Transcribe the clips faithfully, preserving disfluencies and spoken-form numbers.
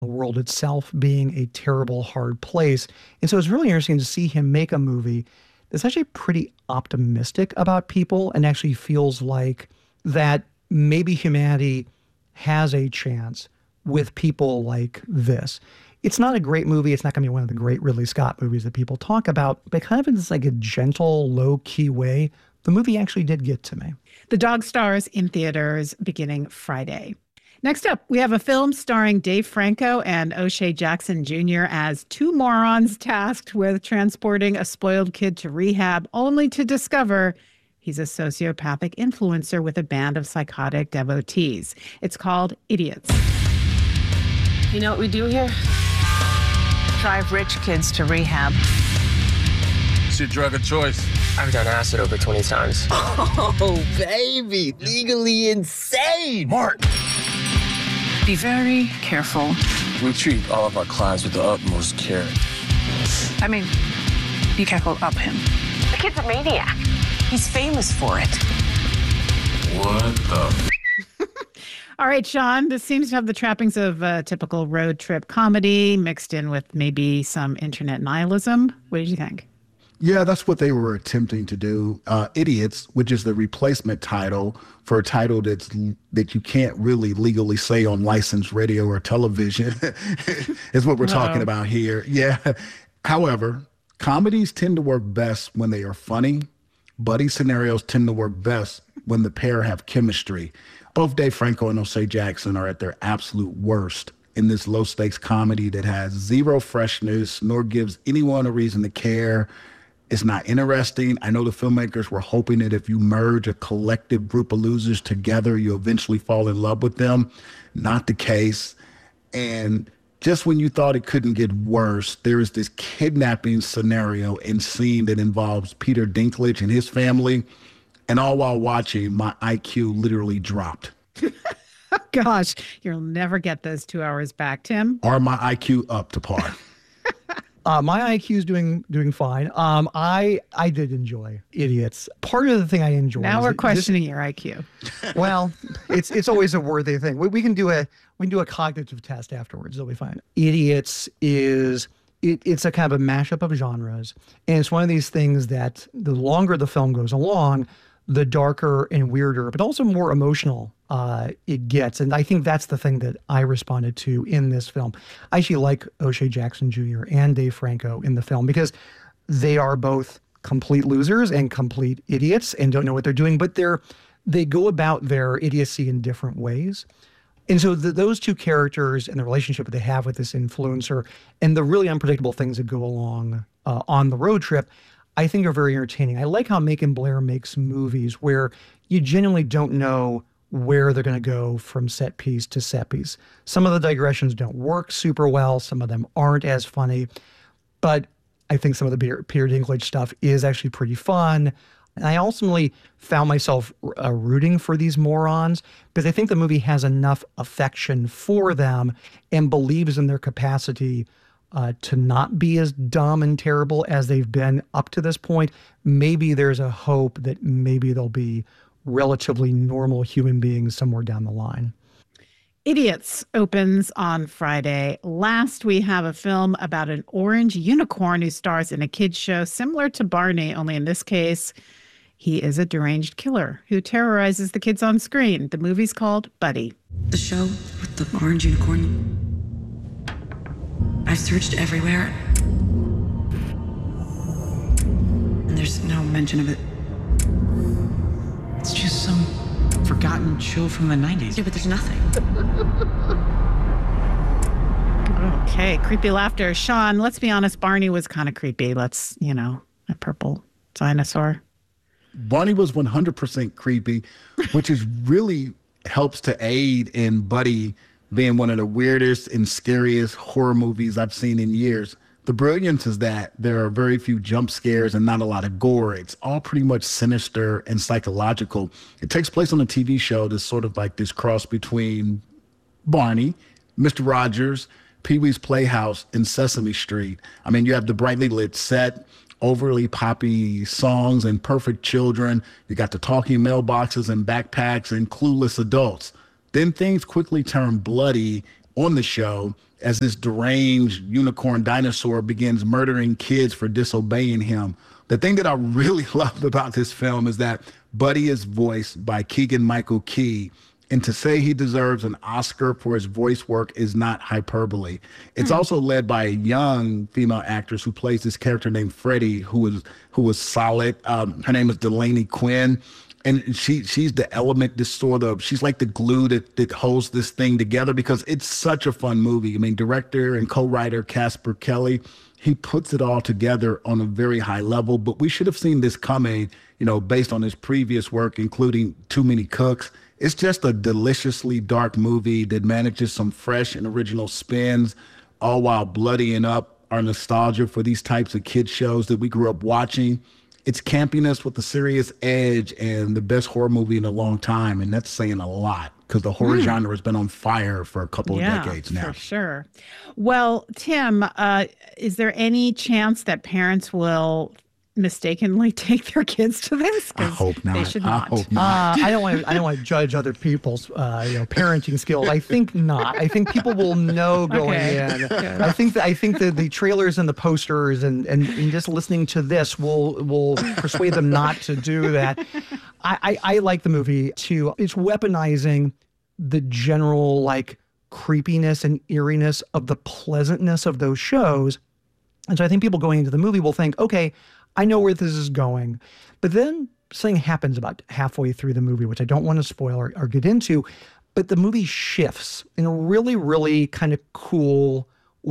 the world itself being a terrible, hard place. And so it's really interesting to see him make a movie that's actually pretty optimistic about people and actually feels like that maybe humanity has a chance with people like this. It's not a great movie. It's not going to be one of the great Ridley Scott movies that people talk about, but kind of in this like a gentle, low-key way, the movie actually did get to me. The Dog stars in theaters beginning Friday. Next up, we have a film starring Dave Franco and O'Shea Jackson Junior as two morons tasked with transporting a spoiled kid to rehab, only to discover he's a sociopathic influencer with a band of psychotic devotees. It's called Idiots. You know what we do here? Drive rich kids to rehab. It's your drug of choice. I've done acid over twenty times. Oh, baby, legally insane. Mark. Be very careful. We treat all of our clients with the utmost care. I mean, be careful of him. The kid's a maniac. He's famous for it. What the? All right, Sean, this seems to have the trappings of a typical road trip comedy mixed in with maybe some internet nihilism. What did you think? Yeah, that's what they were attempting to do. Uh, Idiots, which is the replacement title for a title that's that you can't really legally say on licensed radio or television, is what we're Uh-oh. talking about here. Yeah. However, comedies tend to work best when they are funny. Buddy scenarios tend to work best when the pair have chemistry. Both Dave Franco and O'Shea Jackson are at their absolute worst in this low-stakes comedy that has zero freshness, nor gives anyone a reason to care. It's not interesting. I know the filmmakers were hoping that if you merge a collective group of losers together, you'll eventually fall in love with them. Not the case. And just when you thought it couldn't get worse, there is this kidnapping scenario and scene that involves Peter Dinklage and his family. And all while watching, my I Q literally dropped. Gosh, you'll never get those two hours back, Tim. Or my I Q up to par. uh, my I Q is doing doing fine. Um, I I did enjoy Idiots. Part of the thing I enjoy. Now we're questioning this, your I Q. Well, it's it's always a worthy thing. We, we can do a we can do a cognitive test afterwards. It'll be fine. Idiots is. It, it's a kind of a mashup of genres, and it's one of these things that the longer the film goes along, the darker and weirder, but also more emotional uh, it gets. And I think that's the thing that I responded to in this film. I actually like O'Shea Jackson Junior and Dave Franco in the film because they are both complete losers and complete idiots and don't know what they're doing, but they're they go about their idiocy in different ways. And so the, those two characters and the relationship that they have with this influencer and the really unpredictable things that go along uh, on the road trip, I think are very entertaining. I like how Macon Blair makes movies where you genuinely don't know where they're going to go from set piece to set piece. Some of the digressions don't work super well. Some of them aren't as funny. But I think some of the Peter, Peter Dinklage stuff is actually pretty fun. And I ultimately found myself uh, rooting for these morons because I think the movie has enough affection for them and believes in their capacity uh, to not be as dumb and terrible as they've been up to this point. Maybe there's a hope that maybe they'll be relatively normal human beings somewhere down the line. Idiots opens on Friday. Last, we have a film about an orange unicorn who stars in a kids show similar to Barney, only in this case, he is a deranged killer who terrorizes the kids on screen. The movie's called Buddy. The show with the orange unicorn. I've searched everywhere, and there's no mention of it. It's just some forgotten show from the nineties. Yeah, but there's nothing. Okay, creepy laughter. Sean, let's be honest, Barney was kind of creepy. Let's, you know, a purple dinosaur. Barney was one hundred percent creepy, which is really helps to aid in Buddy being one of the weirdest and scariest horror movies I've seen in years. The brilliance is that there are very few jump scares and not a lot of gore. It's all pretty much sinister and psychological. It takes place on a T V show that's sort of like this cross between Barney, Mister Rogers, Pee-wee's Playhouse, and Sesame Street. I mean, you have the brightly lit set, overly poppy songs, and perfect children. You got the talking mailboxes and backpacks and clueless adults. Then things quickly turn bloody on the show as this deranged unicorn dinosaur begins murdering kids for disobeying him. The thing that I really loved about this film is that Buddy is voiced by Keegan-Michael Key. And to say he deserves an Oscar for his voice work is not hyperbole. It's mm. also led by a young female actress who plays this character named Freddie, who is who was solid. Um, her name is Delaney Quinn. And she she's the element, this sort of, she's like the glue that, that holds this thing together because it's such a fun movie. I mean, director and co-writer Casper Kelly, he puts it all together on a very high level, but we should have seen this coming, you know, based on his previous work, including Too Many Cooks. It's just a deliciously dark movie that manages some fresh and original spins, all while bloodying up our nostalgia for these types of kids shows that we grew up watching. It's campiness with a serious edge and the best horror movie in a long time. And that's saying a lot because the horror mm. genre has been on fire for a couple yeah, of decades now. For sure. Well, Tim, uh, is there any chance that parents will mistakenly take their kids to this? I hope not. They should not. I hope not. Uh, I don't want to. I don't want to judge other people's, uh, you know, parenting skills. I think not. I think people will know going okay. in. Good. I think that I think that the trailers and the posters and, and and just listening to this will will persuade them not to do that. I, I I like the movie too. It's weaponizing the general like creepiness and eeriness of the pleasantness of those shows, and so I think people going into the movie will think, okay, I know where this is going. But then something happens about halfway through the movie, which I don't want to spoil or, or get into, but the movie shifts in a really, really kind of cool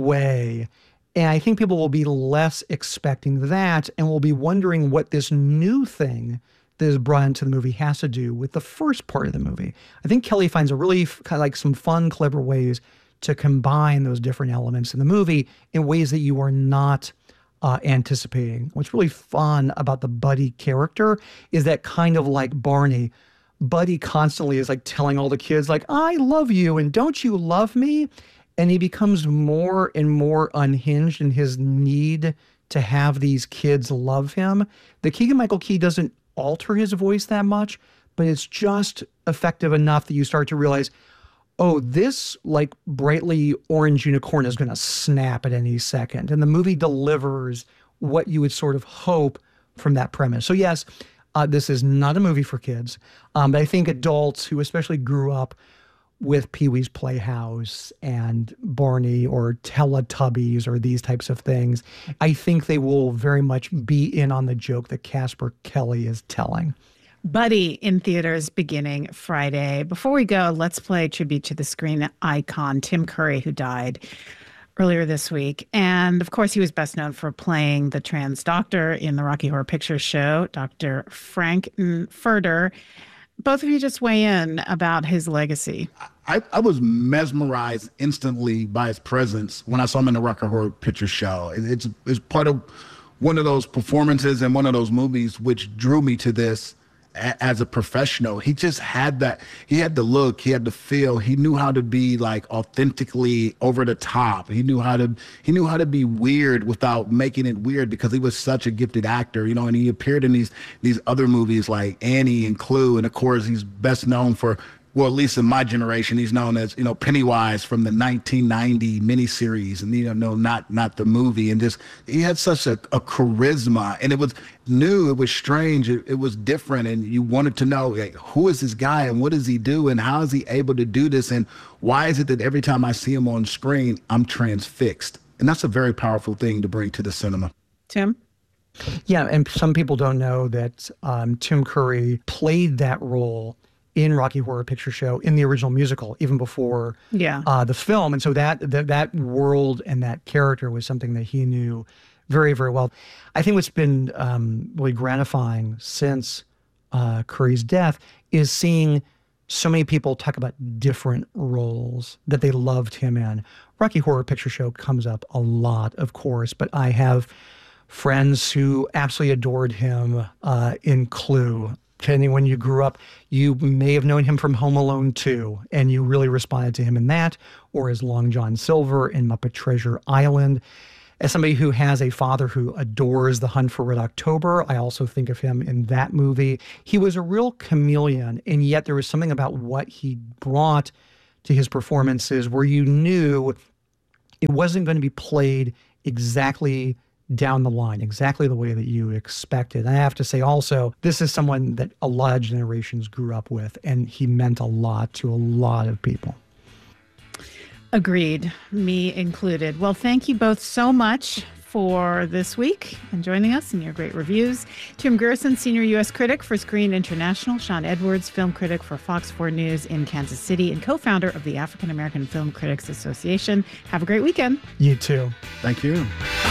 way. And I think people will be less expecting that and will be wondering what this new thing that is brought into the movie has to do with the first part of the movie. I think Kelly finds a really f- kind of like some fun, clever ways to combine those different elements in the movie in ways that you are not Uh, anticipating. What's really fun about the Buddy character is that kind of like Barney, Buddy constantly is like telling all the kids like, I love you and don't you love me? And he becomes more and more unhinged in his need to have these kids love him. The Keegan-Michael Key doesn't alter his voice that much, but it's just effective enough that you start to realize, oh, this like brightly orange unicorn is going to snap at any second. And the movie delivers what you would sort of hope from that premise. So yes, uh, this is not a movie for kids. Um, but I think adults who especially grew up with Pee-wee's Playhouse and Barney or Teletubbies or these types of things, I think they will very much be in on the joke that Casper Kelly is telling. Buddy in theaters beginning Friday. Before we go, let's play a tribute to the screen icon, Tim Curry, who died earlier this week. And of course, he was best known for playing the trans doctor in the Rocky Horror Picture Show, Doctor Frank-N-Furter. Both of you just weigh in about his legacy. I, I was mesmerized instantly by his presence when I saw him in the Rocky Horror Picture Show. It, it's, it's part of one of those performances and one of those movies which drew me to this as a professional. He just had that, he had the look, he had the feel, he knew how to be like authentically over the top. He knew how to, he knew how to be weird without making it weird because he was such a gifted actor, you know, and he appeared in these, these other movies like Annie and Clue. And of course he's best known for, well, at least in my generation, he's known as, you know, Pennywise from the nineteen ninety miniseries, and, you know, no, not not the movie. And just, he had such a, a charisma, and it was new, it was strange, it, it was different, and you wanted to know, like, who is this guy, and what does he do, and how is he able to do this, and why is it that every time I see him on screen, I'm transfixed? And that's a very powerful thing to bring to the cinema. Tim? Yeah, and some people don't know that um, Tim Curry played that role in Rocky Horror Picture Show in the original musical, even before yeah. uh, the film. And so that, that that world and that character was something that he knew very, very well. I think what's been um, really gratifying since uh, Curry's death is seeing so many people talk about different roles that they loved him in. Rocky Horror Picture Show comes up a lot, of course, but I have friends who absolutely adored him uh, in Clue. Depending when you grew up, you may have known him from Home Alone two, and you really responded to him in that, or as Long John Silver in Muppet Treasure Island. As somebody who has a father who adores The Hunt for Red October, I also think of him in that movie. He was a real chameleon, and yet there was something about what he brought to his performances where you knew it wasn't going to be played exactly down the line, exactly the way that you expected. And I have to say also, this is someone that a lot of generations grew up with, and he meant a lot to a lot of people. Agreed, me included. Well, thank you both so much for this week and joining us in your great reviews. Tim Gerson, Senior U S Critic for Screen International, Sean Edwards, Film Critic for Fox four News in Kansas City and co-founder of the African American Film Critics Association. Have a great weekend. You too. Thank you.